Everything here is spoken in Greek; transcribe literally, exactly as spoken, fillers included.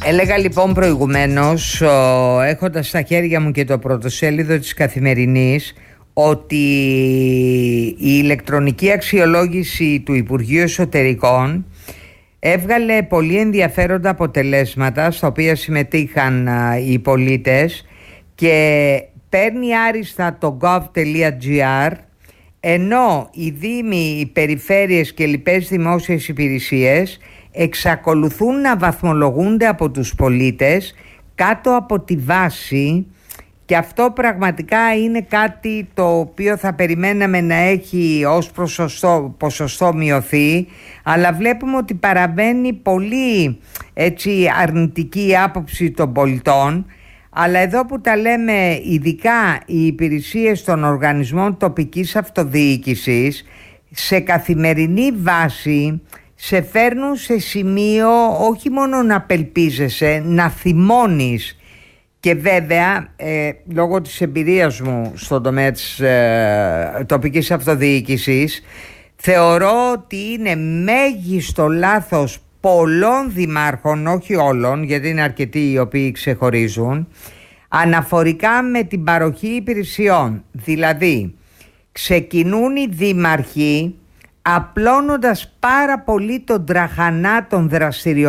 Έλεγα λοιπόν προηγουμένως, έχοντας στα χέρια μου και το πρωτοσέλιδο της Καθημερινής, ότι η ηλεκτρονική αξιολόγηση του Υπουργείου Εσωτερικών έβγαλε πολύ ενδιαφέροντα αποτελέσματα στα οποία συμμετείχαν οι πολίτες και παίρνει άριστα το gov.gr, ενώ οι δήμοι, οι περιφέρειες και λοιπές δημόσιες υπηρεσίες εξακολουθούν να βαθμολογούνται από τους πολίτες κάτω από τη βάση, και αυτό πραγματικά είναι κάτι το οποίο θα περιμέναμε να έχει ως ποσοστό, ποσοστό μειωθεί, αλλά βλέπουμε ότι παραμένει πολύ έτσι αρνητική η άποψη των πολιτών. Αλλά εδώ που τα λέμε, ειδικά οι υπηρεσίες των οργανισμών τοπικής αυτοδιοίκησης σε καθημερινή βάση σε φέρνουν σε σημείο όχι μόνο να απελπίζεσαι, να θυμώνεις. Και βέβαια, ε, λόγω της εμπειρίας μου στον τομέα της ε, τοπικής αυτοδιοίκησης, θεωρώ ότι είναι μέγιστο λάθος πολλών δημάρχων, όχι όλων, γιατί είναι αρκετοί οι οποίοι ξεχωρίζουν, αναφορικά με την παροχή υπηρεσιών. Δηλαδή, ξεκινούν οι δήμαρχοι απλώνοντας πάρα πολύ τον τραχανά των δραστηριοτήτων